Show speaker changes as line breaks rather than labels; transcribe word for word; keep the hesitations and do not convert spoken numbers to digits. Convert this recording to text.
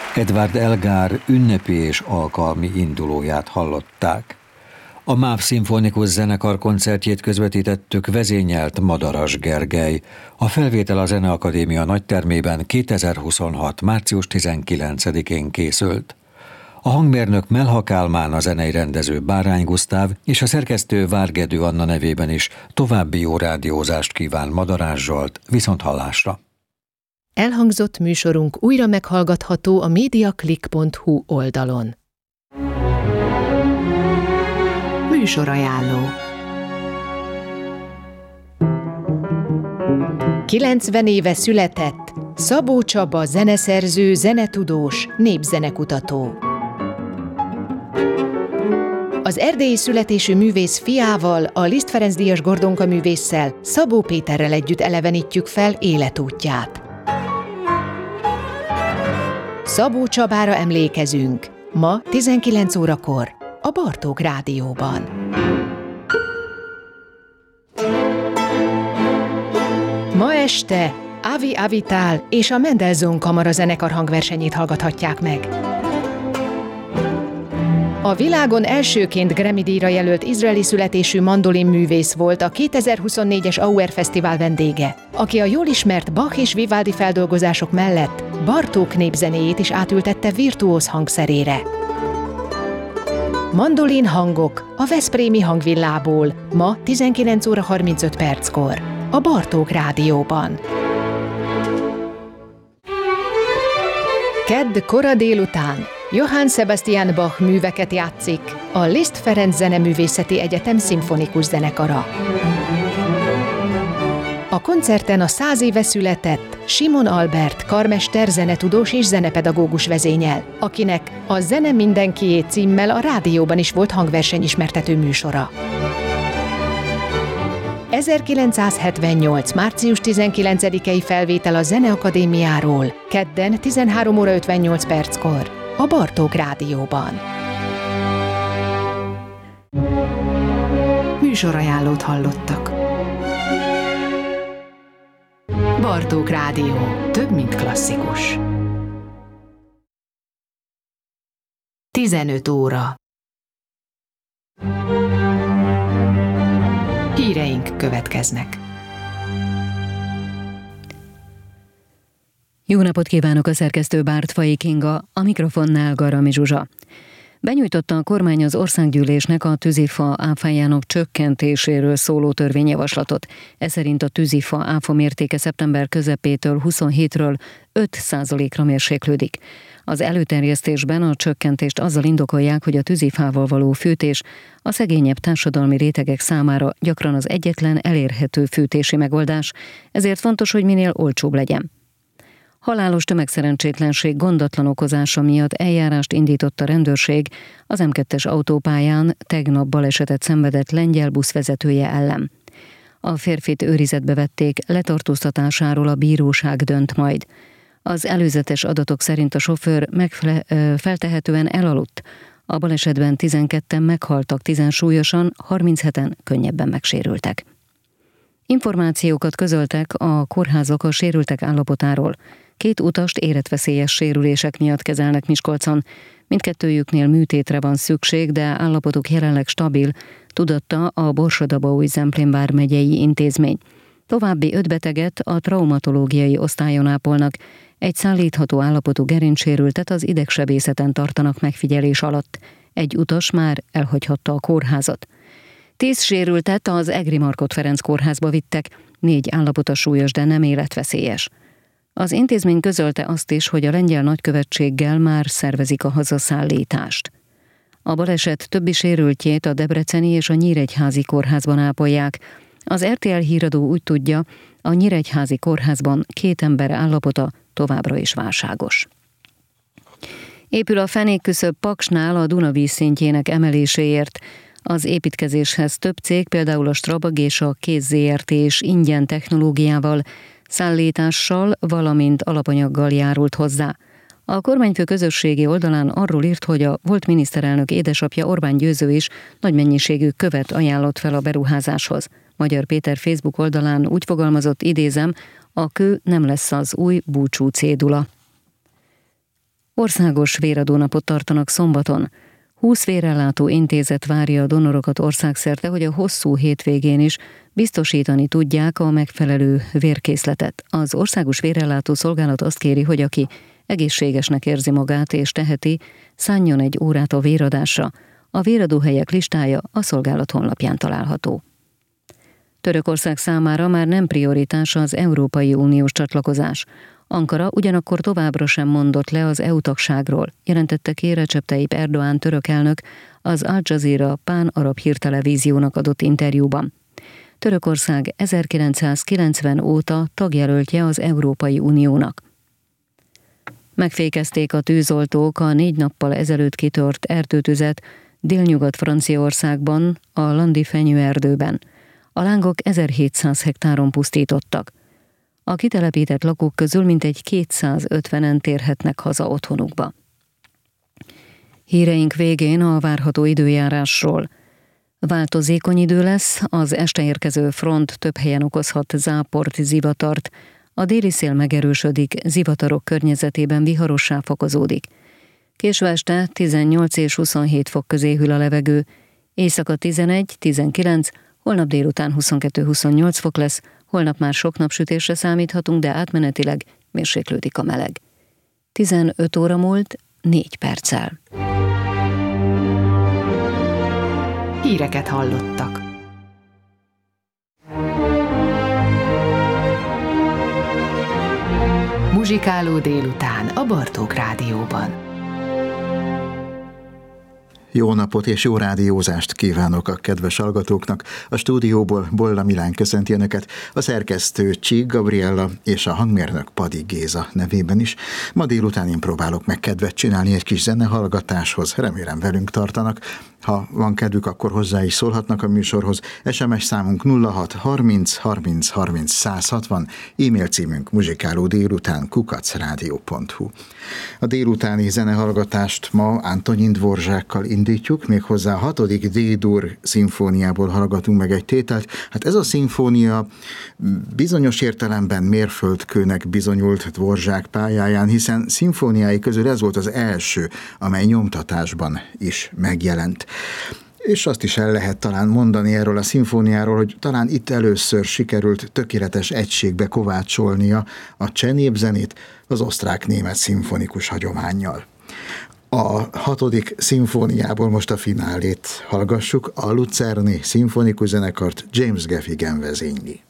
Edvard Elgar ünnepi és alkalmi indulóját hallották. A MÁV Szimfonikus Zenekar koncertjét közvetítettük, vezényelt Madaras Gergely. A felvétel a Zeneakadémia nagytermében kétezer-huszonhat. március tizenkilencedikén készült. A hangmérnök Melha Kálmán, a zenei rendező Bárány Gusztáv és a szerkesztő Várgedő Anna nevében is további jó rádiózást kíván Madarás Zsolt, viszonthallásra.
Elhangzott műsorunk újra meghallgatható a mediaclick pont hu oldalon. Műsorajánló. kilencven éve született Szabó Csaba zeneszerző, zenetudós, népzenekutató. Az erdélyi születésű művész fiával, a Liszt Ferenc díjas Gordonka művésszel, Szabó Péterrel együtt elevenítjük fel életútját. Szabó Csabára emlékezünk. Ma tizenkilenc órakor a Bartók Rádióban. Ma este Avi Avital és a Mendelssohn Kamara zenekar hangversenyét hallgathatják meg. A világon elsőként Grammy-díjra jelölt izraeli születésű mandolinművész volt a kétezer-huszonnégyes Auer Fesztivál vendége, aki a jól ismert Bach és Vivaldi feldolgozások mellett Bartók népzenéjét is átültette virtuóz hangszerére. Mandolin hangok a Veszprémi Hangvillából ma tizenkilenc óra harmincöt perckor a Bartók Rádióban. Kedd kora délután Johann Sebastian Bach műveket játszik a Liszt Ferenc Zeneművészeti Egyetem szimfonikus zenekara. A koncerten a száz éve született Simon Albert karmester, zenetudós és zenepedagógus vezényel, akinek a Zene mindenkié címmel a rádióban is volt hangversenyismertető műsora. ezerkilencszázhetvennyolc. március tizenkilencedikei felvétel a Zeneakadémiáról, kedden tizenhárom óra ötvennyolc perckor a Bartók Rádióban. Műsorajánlót hallottak. Bartók Rádió. Több, mint klasszikus. tizenöt óra. Híreink következnek.
Jó napot kívánok, a szerkesztő Bártfai Kinga, a mikrofonnál Garami Zsuzsa. Benyújtotta a kormány az országgyűlésnek a tűzifa áfájának csökkentéséről szóló törvényjavaslatot. Ez szerint a tűzifa áfa mértéke szeptember közepétől huszonhétről öt százalékra mérséklődik. Az előterjesztésben a csökkentést azzal indokolják, hogy a tűzifával való fűtés a szegényebb társadalmi rétegek számára gyakran az egyetlen elérhető fűtési megoldás, ezért fontos, hogy minél olcsóbb legyen. Halálos tömegszerencsétlenség gondatlan okozása miatt eljárást indított a rendőrség az em kettes autópályán tegnap balesetet szenvedett lengyel buszvezetője ellen. A férfit őrizetbe vették, letartóztatásáról a bíróság dönt majd. Az előzetes adatok szerint a sofőr megfele- feltehetően elaludt. A balesetben tizenketten meghaltak, tízen súlyosan, harmincheten könnyebben megsérültek. Információkat közöltek a kórházak a sérültek állapotáról. Két utast életveszélyes sérülések miatt kezelnek Miskolcon. Mindkettőjüknél műtétre van szükség, de állapotuk jelenleg stabil, tudatta a Borsod-Abaúj-Zemplén vármegyei intézmény. További öt beteget a traumatológiai osztályon ápolnak, egy szállítható állapotú gerincsérültet az idegsebészeten tartanak megfigyelés alatt. Egy utas már elhagyhatta a kórházat. Tíz sérültet az Egri Markhot Ferenc kórházba vittek, négy állapota súlyos, de nem életveszélyes. Az intézmény közölte azt is, hogy a lengyel nagykövetséggel már szervezik a hazaszállítást. A baleset többi sérültjét a debreceni és a nyíregyházi kórházban ápolják. Az er té el híradó úgy tudja, a nyíregyházi kórházban két ember állapota továbbra is válságos. Épül a fenékküszöb Paksnál a Duna vízszintjének emeléséért. Az építkezéshez több cég, például a Strabag és a Kéz zé er té is ingyen technológiával, szállítással, valamint alapanyaggal járult hozzá. A kormányfő közösségi oldalán arról írt, hogy a volt miniszterelnök édesapja Orbán Győző is nagy mennyiségű követ ajánlott fel a beruházáshoz. Magyar Péter Facebook oldalán úgy fogalmazott, idézem, a kő nem lesz az új búcsú cédula. Országos véradónapot tartanak szombaton. húsz vérellátó intézet várja a donorokat országszerte, hogy a hosszú hétvégén is biztosítani tudják a megfelelő vérkészletet. Az Országos Vérellátó Szolgálat azt kéri, hogy aki egészségesnek érzi magát és teheti, szánjon egy órát a véradásra. A véradóhelyek listája a szolgálat honlapján található. Törökország számára már nem prioritás az Európai Uniós csatlakozás. Ankara ugyanakkor továbbra sem mondott le az é u-tagságról, jelentette ki Recep Tayyip Erdoğan török elnök az Al Jazeera pán-arab hírtelevíziónak adott interjúban. Törökország ezerkilencszázkilencven óta tagjelöltje az Európai Uniónak. Megfékezték a tűzoltók a négy nappal ezelőtt kitört erdőtüzet Délnyugat-Franciaországban, a Landi fenyőerdőben. A lángok ezerhétszáz hektáron pusztítottak. A kitelepített lakók közül mintegy kétszázötvenen térhetnek haza otthonukba. Híreink végén a várható időjárásról. Változékony idő lesz, az este érkező front több helyen okozhat záport, zivatart, a déli szél megerősödik, zivatarok környezetében viharossá fokozódik. Késő este tizennyolc és huszonhét fok közé hűl a levegő, éjszaka tizenegy tizenkilenc, holnap délután huszonkettő-huszonnyolc fok lesz, holnap már sok napsütésre számíthatunk, de átmenetileg mérséklődik a meleg. tizenöt óra múlt négy perccel.
Híreket hallottak. Muzsikáló délután a Bartók Rádióban.
Jó napot és jó rádiózást kívánok a kedves hallgatóknak. A stúdióból Bolla Milán köszönti önöket, a szerkesztő Csík Gabriella és a hangmérnök Padi Géza nevében is. Ma délután én próbálok meg kedvet csinálni egy kis zenehallgatáshoz, remélem velünk tartanak. Ha van kedvük, akkor hozzá is szólhatnak a műsorhoz. es em es számunk nulla hat harminc harminc harminc száz hatvan, e-mail címünk muzsikáló délután kukac rádió pont hu. A délutáni zenehallgatást ma Antonin Dvoržákkal indítjuk, méghozzá a hatodik D-dur szimfóniából hallgatunk meg egy tételt. Hát ez a szimfónia bizonyos értelemben mérföldkőnek bizonyult Dvoržák pályáján, hiszen szimfóniái közül ez volt az első, amely nyomtatásban is megjelent. És azt is el lehet talán mondani erről a szimfóniáról, hogy talán itt először sikerült tökéletes egységbe kovácsolnia a cseh népzenét az osztrák-német szimfonikus hagyománnyal. A hatodik szimfóniából most a finálét hallgassuk, a Lucerni szimfonikus zenekart James Gaffigan vezényli.